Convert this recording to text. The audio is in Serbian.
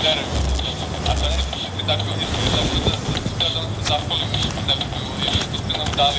derevo. A da ne tako isto da zahvalimo što ste nam dali